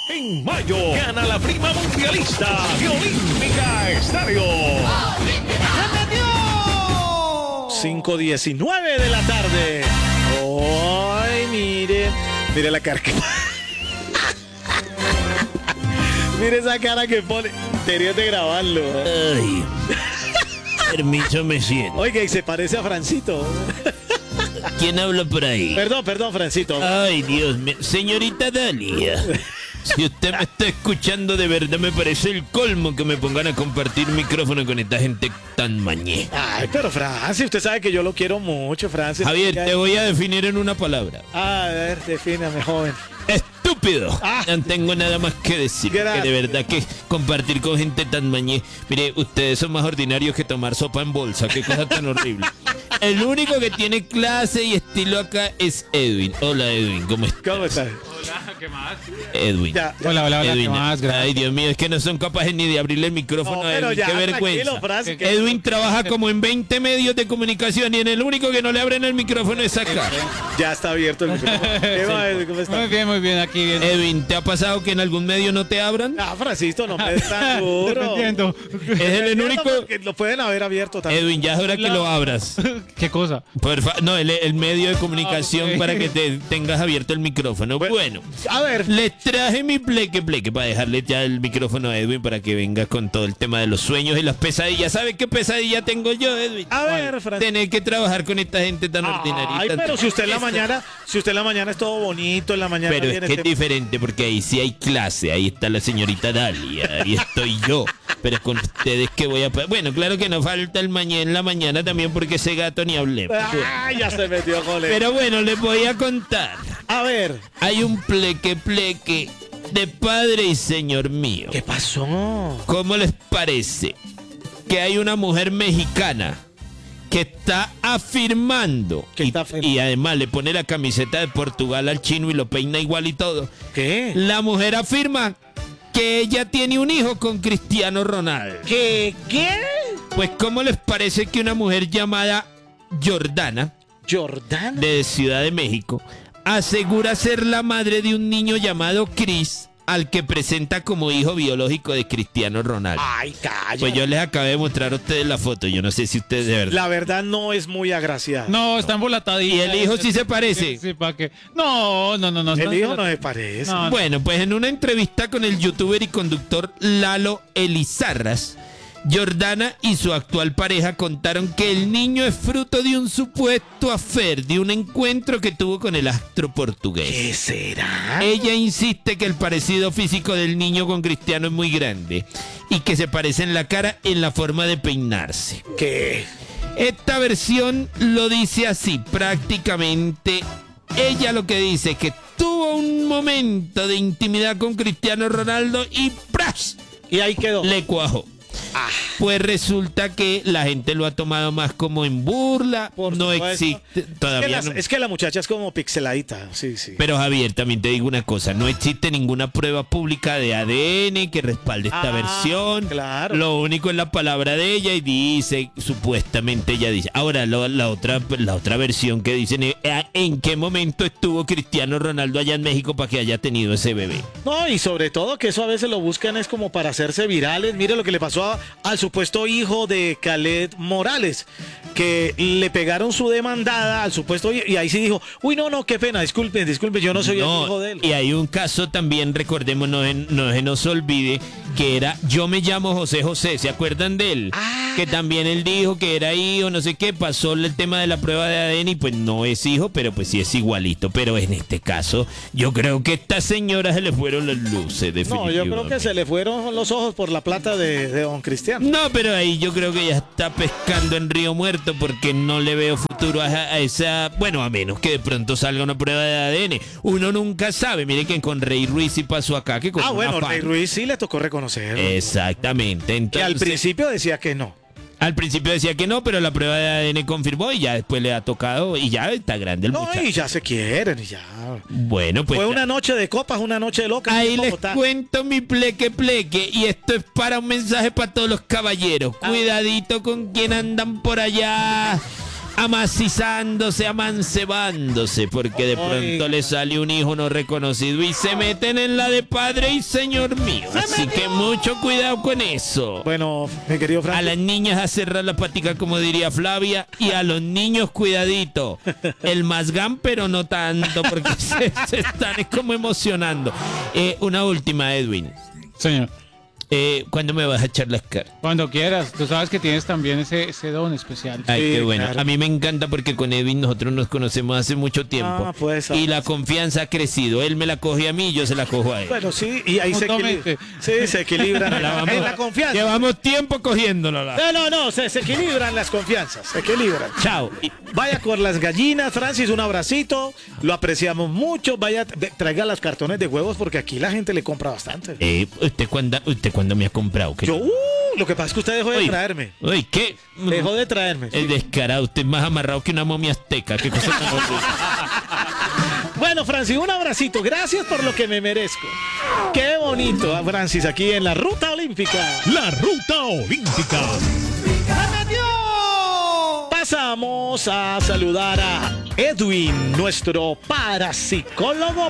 En mayo, gana la prima mundialista de Olímpica Estéreo. 5:19 de la tarde. Ay, mire la cara que... Mire esa cara que pone. Deberías de grabarlo. Ay, permiso, me siento. Oiga, y se parece a Francito. ¿Quién habla por ahí? Perdón, Francito. Ay, Dios mío. Señorita Dalia, si usted me está escuchando de verdad, me parece el colmo que me pongan a compartir micrófono con esta gente tan mañé. Ay, pero Francis, usted sabe que yo lo quiero mucho, Francis. Javier, te voy a definir en una palabra. A ver, defíname, joven. ¡Estúpido! No tengo nada más que decir. Gracias. Que de verdad que compartir con gente tan mañé. Mire, ustedes son más ordinarios que tomar sopa en bolsa. Qué cosa tan horrible. El único que tiene clase y estilo acá es Edwin. Hola, Edwin, ¿cómo estás? ¿Cómo estás? Hola, ¿qué más? Edwin. Hola, Edwin. ¿qué más? Gracias. Ay, Dios mío, es que no son capaces ni de abrirle el micrófono No, a pero Edwin. ya, Qué vergüenza. tranquilo, Francis, que- Edwin trabaja como en 20 medios de comunicación y en el único que no le abren el micrófono es acá. Ya está abierto el micrófono. ¿Qué va, Edwin? ¿Cómo está? Muy bien, aquí bien. Edwin, ¿te ha pasado que en algún medio no te abran? Ah, Francisco, no me des tan duro. Dependiendo. Es el único... Que lo pueden haber abierto también. Edwin, ya es hora que lo abras. ¿Qué cosa? No, el medio de comunicación ok. para que te tengas abierto el micrófono. Bueno, A ver, les traje mi pleque para dejarle ya el micrófono a Edwin para que venga con todo el tema de los sueños y las pesadillas. ¿Sabe qué pesadilla tengo yo, Edwin? a ver, Francisco. Tener que trabajar con esta gente tan ordinaria. Ay, pero si usted en la mañana es todo bonito, en la mañana Pero es viene que es este- diferente porque ahí sí hay clase, ahí está la señorita Dalia, ahí estoy yo. Pero con ustedes que voy a... Bueno, claro que no falta el mañana en la mañana también porque ese gato ni hablemos. Ah, ya se metió con él. Pero bueno, les voy a contar. A ver, Hay un pleque de padre y señor mío. ¿qué pasó? ¿Cómo les parece que hay una mujer mexicana que está afirmando ¿Qué está afirmando? y además le pone la camiseta de Portugal al chino y lo peina igual y todo? ¿Qué? La mujer afirma que ella tiene un hijo con Cristiano Ronaldo. ¿Qué? Pues ¿cómo les parece que una mujer llamada Jordana, ¿Jordana? de Ciudad de México, asegura ser la madre de un niño llamado Chris, al que presenta como hijo biológico de Cristiano Ronaldo? Ay, calla. Pues yo les acabé de mostrar a ustedes la foto. Yo no sé si ustedes de verdad. La verdad no es muy agraciada. No, está embolatadita. ¿Y el hijo sí se parece? Sí, ¿para qué? No. El hijo no se parece. No. Bueno, pues en una entrevista con el youtuber y conductor Lalo Elizarras, Jordana y su actual pareja contaron que el niño es fruto de un supuesto affair, de un encuentro que tuvo con el astro portugués. ¿Qué será? Ella insiste que el parecido físico del niño con Cristiano es muy grande y que se parece en la cara, en la forma de peinarse. ¿Qué? Esta versión lo dice así, prácticamente. Ella lo que dice es que tuvo un momento de intimidad con Cristiano Ronaldo y ¡pras! Y ahí quedó. Le cuajó. Pues resulta que la gente lo ha tomado más como en burla. Por No supuesto. existe todavía. Es que la muchacha es como pixeladita. Sí, sí. Pero Javier, también te digo una cosa, no existe ninguna prueba pública de ADN que respalde esta versión. Claro. Lo único es la palabra de ella y dice, supuestamente ella dice. Ahora, la otra versión que dicen es, ¿en qué momento estuvo Cristiano Ronaldo allá en México para que haya tenido ese bebé? No, y sobre todo que eso a veces lo buscan es como para hacerse virales. Mire lo que le pasó al supuesto hijo de Khaled Morales, que le pegaron su demandada al supuesto hijo, y ahí sí dijo, uy, no, qué pena, disculpen, yo no soy el hijo de él. Y hay un caso también, recordemos, no se nos olvide, que era Yo me llamo José, ¿se acuerdan de él? Que también él dijo que era hijo, no sé qué, pasó el tema de la prueba de ADN y pues no es hijo, pero pues sí es igualito. Pero en este caso, yo creo que a esta señora se le fueron las luces, No, definitivamente. yo creo que se le fueron los ojos por la plata de don Cristiano. No, pero ahí yo creo que ya está pescando en Río Muerto porque no le veo futuro a esa... Bueno, a menos que de pronto salga una prueba de ADN. Uno nunca sabe. Mire que con Rey Ruiz sí pasó acá. Que con Bueno, una Rey fan- Ruiz sí le tocó reconocerlo. Exactamente. Que Entonces, al principio decía que no. al principio decía que no, pero la prueba de ADN confirmó y ya después le ha tocado y ya está grande el No, muchacho. y ya se quieren, y ya. Bueno, pues Fue una noche de copas, una noche de locas. ahí en les Bogotá. cuento mi pleque y esto es para un mensaje para todos los caballeros. Cuidadito con quien andan por allá amacizándose, amancebándose, porque de pronto le sale un hijo no reconocido y se meten en la de padre y señor mío. Así que mucho cuidado con eso. Bueno, mi querido A Frank. las niñas a cerrar la patica, como diría Flavia, y a los niños cuidadito. El mazgán, pero no tanto, porque se están como emocionando. Una última, Edwin. Señor, ¿Cuándo me vas a echar las caras? cuando quieras. Tú sabes que tienes también ese don especial. Ay, Sí, qué bueno. claro. A mí me encanta porque con Edwin nosotros nos conocemos hace mucho tiempo. Ah, pues, y la confianza ha crecido. Él me la coge a mí y yo se la cojo a él. Bueno, sí, y ahí se Mutuamente. equilibran. Sí, se equilibran en la confianza. Llevamos tiempo cogiéndola. No, se equilibran las confianzas, se equilibran. Chao. Vaya con las gallinas, Francis, un abracito, lo apreciamos mucho. Traiga las cartones de huevos porque aquí la gente le compra bastante. ¿Usted cuándo me ha comprado? ¿Qué? Yo, lo que pasa es que usted dejó de Uy. traerme. Uy, ¿qué? Dejó de traerme. El descarado, usted es más amarrado que una momia azteca. ¿Qué cosa tan horrible? Bueno, Francis, un abracito. Gracias por lo que me merezco. Qué bonito, Francis, aquí en la Ruta Olímpica. La Ruta Olímpica. Pasamos a saludar a Edwin, nuestro parapsicólogo.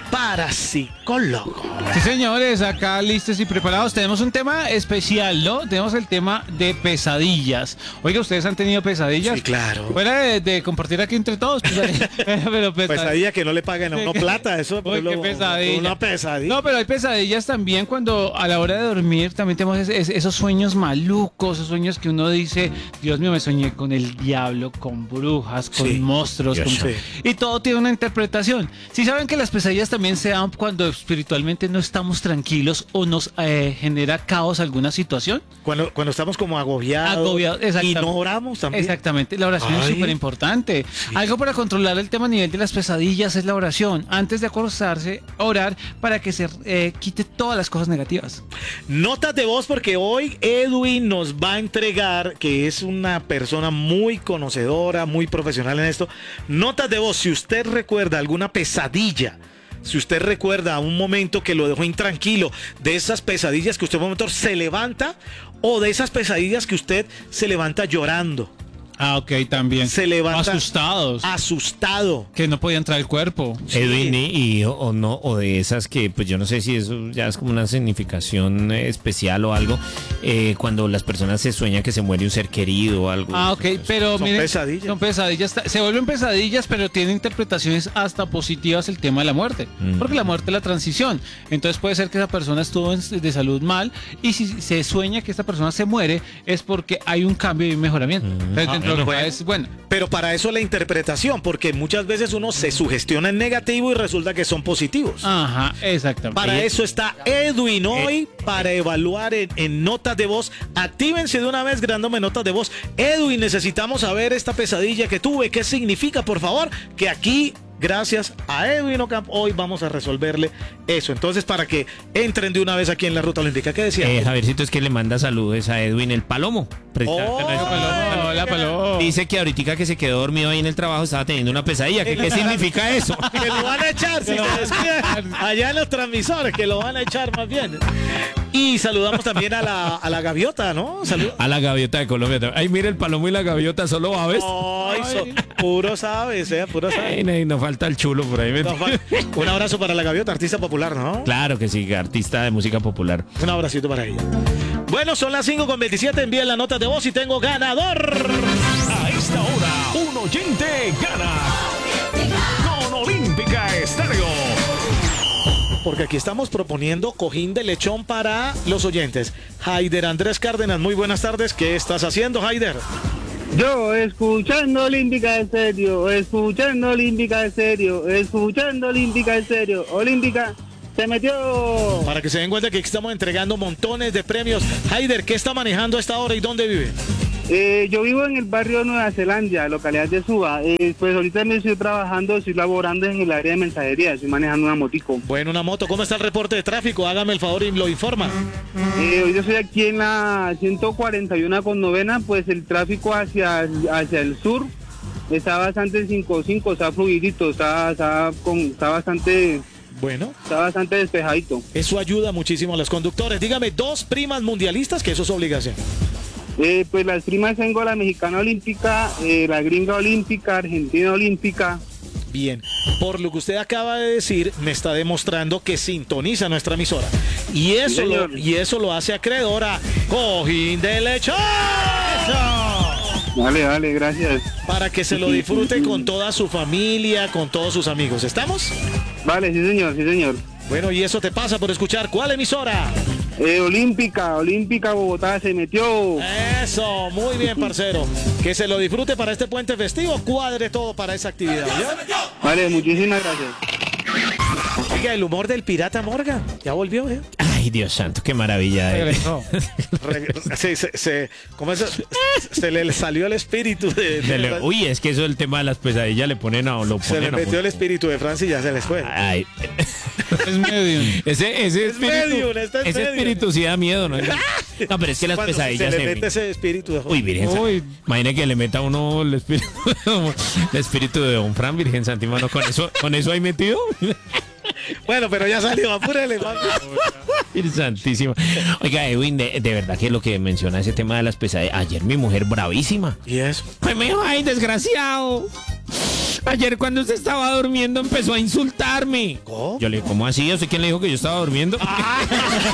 Sí, señores, acá listos y preparados. Tenemos un tema especial, ¿no? Tenemos el tema de pesadillas. Oiga, ¿ustedes han tenido pesadillas? Sí, claro. Fuera de compartir aquí entre todos. Pero Pesadilla que no le paguen a uno plata, eso Uy, qué pesadilla. Una pesadilla. No, pero hay pesadillas también cuando a la hora de dormir también tenemos esos sueños malucos, esos sueños que uno dice, Dios mío, me soñé con el diablo, con brujas, con Sí. monstruos. Dios, con- sí. Y todo tiene una interpretación. Si saben que las pesadillas también se dan cuando espiritualmente no estamos tranquilos o nos genera caos alguna situación. Cuando estamos como agobiados. Agobiados, Y exactamente. no oramos también. Exactamente, la oración es Ay. súper importante. Algo para controlar el tema a nivel de las pesadillas es la oración. Antes de acostarse, orar para que se quite todas las cosas negativas. Notas de voz porque hoy Edwin nos va a entregar, que es una persona muy conocedora, muy profesional en esto. Notas de voz, si usted recuerda alguna pesadilla, si usted recuerda un momento que lo dejó intranquilo, de esas pesadillas que usted en un momento se levanta o de esas pesadillas que usted se levanta llorando, Ah, ok, también. se levanta Asustados. asustado. Que no podía entrar el cuerpo. Edwin, o no, o de esas que, pues yo no sé si eso ya es como una significación especial o algo, cuando las personas se sueñan que se muere un ser querido o algo. Ah, ok, pero Son miren, pesadillas. son pesadillas, se vuelven pesadillas, pero tienen interpretaciones hasta positivas el tema de la muerte, porque la muerte es la transición, entonces puede ser que esa persona estuvo de salud mal y si se sueña que esta persona se muere es porque hay un cambio y un mejoramiento. Entonces, dentro de lo que es bueno. Pero para eso la interpretación, porque muchas veces uno se sugestiona en negativo y resulta que son positivos. Ajá, exactamente. Para eso está Edwin hoy, para evaluar en notas de voz. Actívense de una vez grándome notas de voz. Edwin, necesitamos saber esta pesadilla que tuve. ¿Qué significa, por favor? Que aquí, gracias a Edwin Ocampo, hoy vamos a resolverle eso. Entonces, para que entren de una vez aquí en la Ruta Olímpica. ¿Qué decía? Javiercito es que le manda saludos a Edwin el Palomo. Precisamente Oh, nuestro Palomo. Hola, Paloma. Dice que ahorita que se quedó dormido ahí en el trabajo estaba teniendo una pesadilla. ¿Qué significa eso? Que lo van a echar, si se descuida, allá en los transmisores, que lo van a echar más bien. Y saludamos también a la gaviota, ¿no? Saludos. A la gaviota de Colombia. Ay, mire el Palomo y la gaviota, solo aves. Ay, puro sabes, puro sabes. Ay, nos falta el chulo por ahí. Un abrazo para la gaviota, artista popular, ¿no? Claro que sí, artista de música popular. Un abracito para ella. Bueno, son las 5:27, envíen la nota de voz y tengo ganador. A esta hora, un oyente gana con Olímpica Estéreo. Porque aquí estamos proponiendo cojín de lechón para los oyentes. Haider Andrés Cárdenas, muy buenas tardes. ¿Qué estás haciendo, Haider? Yo escuchando Olímpica Estéreo, escuchando Olímpica Estéreo, escuchando Olímpica Estéreo. Olímpica se metió. Para que se den cuenta que aquí estamos entregando montones de premios. Haider, ¿qué está manejando a esta hora y dónde vive? Yo vivo en el barrio Nueva Zelanda, localidad de Suba. Pues ahorita me estoy trabajando, estoy laborando en el área de mensajería, estoy manejando una motico. Bueno, una moto. ¿Cómo está el reporte de tráfico? Hágame el favor y lo informa. Hoy yo estoy aquí en la 141 con novena, pues el tráfico hacia el sur está bastante 5-5, está fluidito, está bastante Bueno, despejadito. eso ayuda muchísimo a los conductores. Dígame, 2 primas mundialistas, que eso es obligación. Pues las primas tengo la mexicana olímpica, la gringa olímpica, argentina olímpica. Bien, por lo que usted acaba de decir, me está demostrando que sintoniza nuestra emisora. Y eso, Sí, señor. y eso lo hace acreedor a Cojín de Lechón. Vale, gracias. Para que se lo disfrute con toda su familia, con todos sus amigos. ¿Estamos? Vale, sí señor. Bueno, y eso te pasa por escuchar. ¿Cuál emisora? Olímpica Bogotá se metió. Eso, muy bien, parcero. Que se lo disfrute para este puente festivo. Cuadre todo para esa actividad. ¿Ya? Vale, muchísimas gracias. Oiga, el humor del pirata Morgan. Ya volvió, ¿eh? Ay, Dios santo, qué maravilla. Regresó. ¿Cómo es? Se le salió el espíritu de Uy, es que eso el tema de las pesadillas le ponen a lo se le ponen a metió el uno. espíritu de Francia y ya se les fue. Ay, Es medium. ese espíritu, medium, este es ese medium. espíritu sí da miedo, ¿no? No, pero es que las Cuando pesadillas se le mete ese espíritu de Uy, Virgen Santa. Uy. Imagina que le meta a uno el espíritu de Don Fran, Virgen Santímano, con eso ahí metido. Bueno, pero ya salió, apúrele, papi. Virgen Santísima. Oiga, Edwin, de verdad que lo que menciona ese tema de las pesadillas. Ayer mi mujer bravísima. ¿Y eso? Pues me dijo, ay, desgraciado. Ayer cuando usted estaba durmiendo empezó a insultarme. ¿Cómo? Yo le dije, ¿cómo así? ¿Usted quién le dijo que yo estaba durmiendo?